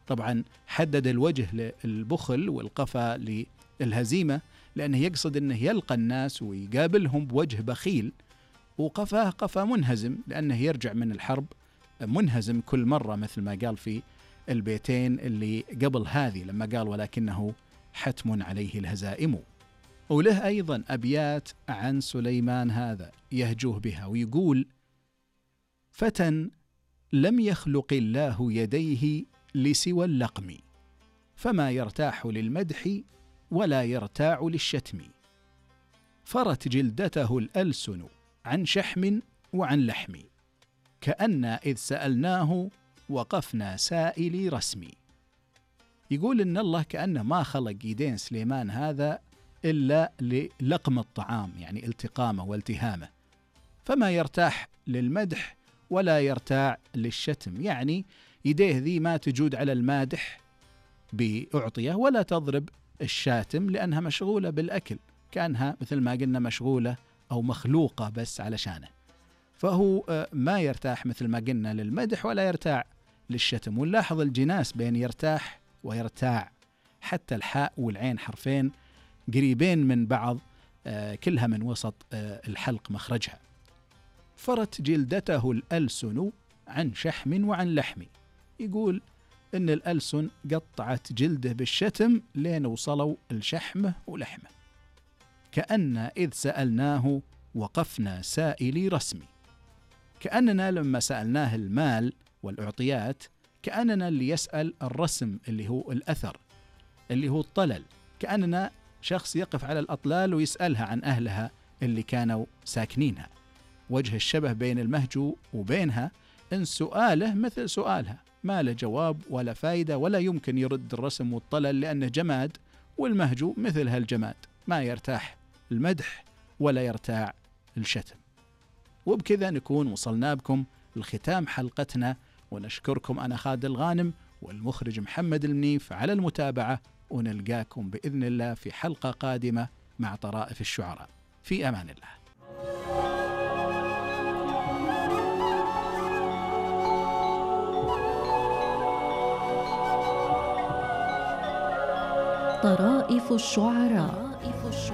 طبعا حدد الوجه للبخل والقفا للهزيمة، لأنه يقصد أنه يلقى الناس ويقابلهم بوجه بخيل، وقفاه قفا منهزم لأنه يرجع من الحرب منهزم كل مرة، مثل ما قال في البيتين اللي قبل هذه لما قال ولكنه حتم عليه الهزائم. وله أيضا أبيات عن سليمان هذا يهجوه بها ويقول: فتى لم يخلق الله يديه لسوى اللقم، فما يرتاح للمدح ولا يرتاع للشتم، فرت جلدته الألسن عن شحم وعن لحم، كأن إذ سألناه وقفنا سائلي رسمي. يقول إن الله كأنه ما خلق يدين سليمان هذا إلا للقم الطعام، يعني التقامه والتهامه، فما يرتاح للمدح ولا يرتاع للشتم، يعني يديه ذي ما تجود على المادح بأعطيه ولا تضرب الشاتم لأنها مشغولة بالأكل، كأنها مثل ما قلنا مشغولة أو مخلوقة بس علشانه. فهو ما يرتاح مثل ما قلنا للمدح ولا يرتاع للشتم. ونلاحظ الجناس بين يرتاح ويرتاع، حتى الحاء والعين حرفين قريبين من بعض، كلها من وسط الحلق مخرجها. فرت جلدته الألسن عن شحم وعن لحم، يقول إن الألسن قطعت جلده بالشتم لين وصلوا الشحمه ولحمه. كأن إذ سألناه وقفنا سائلي رسمي، كأننا لما سألناه المال والأعطيات كأننا اللي يسأل الرسم اللي هو الأثر اللي هو الطلل، كأننا شخص يقف على الأطلال ويسألها عن أهلها اللي كانوا ساكنينها. وجه الشبه بين المهجو وبينها إن سؤاله مثل سؤالها، ما له جواب ولا فايدة ولا يمكن يرد الرسم والطلل لأنه جماد، والمهجو مثل هالجماد ما يرتاح المدح ولا يرتاع الشتم. وبكذا نكون وصلنا بكم لختام حلقتنا، ونشكركم أنا خالد الغانم والمخرج محمد المنيف على المتابعة، ونلقاكم بإذن الله في حلقة قادمة مع طرائف الشعراء. في أمان الله. طرائف الشعراء.